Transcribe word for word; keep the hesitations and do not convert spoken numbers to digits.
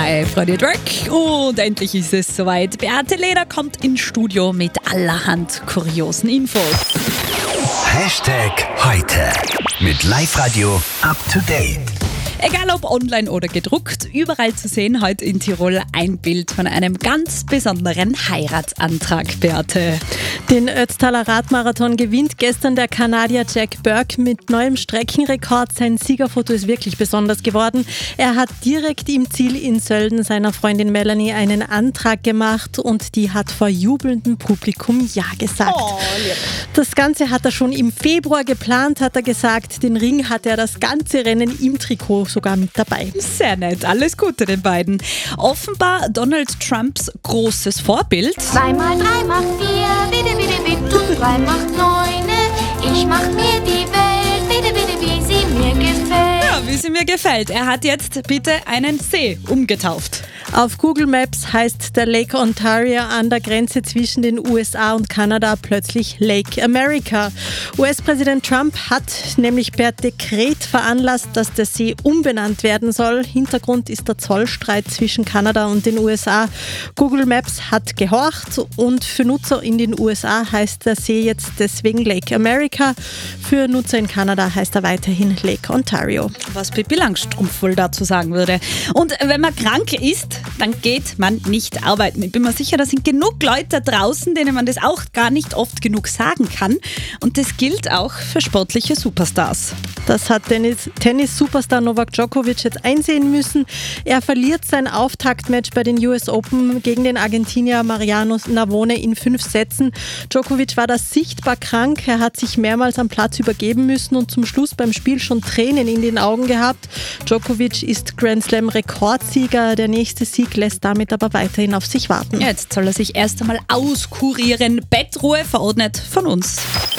Live Radio Track. Und endlich ist es soweit. Beate Leder kommt ins Studio mit allerhand kuriosen Infos. Hashtag heute mit Live Radio Up to Date. Egal ob online oder gedruckt, überall zu sehen heute in Tirol ein Bild von einem ganz besonderen Heiratsantrag, Beate. Den Ötztaler Radmarathon gewinnt gestern der Kanadier Jack Burke mit neuem Streckenrekord. Sein Siegerfoto ist wirklich besonders geworden. Er hat direkt im Ziel in Sölden seiner Freundin Melanie einen Antrag gemacht und die hat vor jubelndem Publikum Ja gesagt. Oh, lieb. Das Ganze hat er schon im Februar geplant, hat er gesagt. Den Ring hat er das ganze Rennen im Trikot sogar mit dabei. Sehr nett, alles Gute den beiden. Offenbar Donald Trumps großes Vorbild. Zwei mal drei macht vier, bitte, bitte, bitte, und drei macht neune. Ich mach mir die Welt, bitte, bitte, wie sie mir gefällt. Ja, wie sie mir gefällt. Er hat jetzt bitte einen See umgetauft. Auf Google Maps heißt der Lake Ontario an der Grenze zwischen den U S A und Kanada plötzlich Lake America. U S-Präsident Trump hat nämlich per Dekret veranlasst, dass der See umbenannt werden soll. Hintergrund ist der Zollstreit zwischen Kanada und den U S A. Google Maps hat gehorcht und für Nutzer in den U S A heißt der See jetzt deswegen Lake America. Für Nutzer in Kanada heißt er weiterhin Lake Ontario. Was Pippi Langstrumpf wohl dazu sagen würde. Und wenn man krank ist, dann geht man nicht arbeiten. Ich bin mir sicher, da sind genug Leute da draußen, denen man das auch gar nicht oft genug sagen kann. Und das gilt auch für sportliche Superstars. Das hat Tennis- Tennis-Superstar Novak Djokovic jetzt einsehen müssen. Er verliert sein Auftaktmatch bei den U S Open gegen den Argentinier Mariano Navone in fünf Sätzen. Djokovic war da sichtbar krank. Er hat sich mehrmals am Platz übergeben müssen und zum Schluss beim Spiel schon Tränen in den Augen gehabt. Djokovic ist Grand Slam Rekordsieger. Der nächste Sieg lässt damit aber weiterhin auf sich warten. Jetzt soll er sich erst einmal auskurieren. Bettruhe verordnet von uns.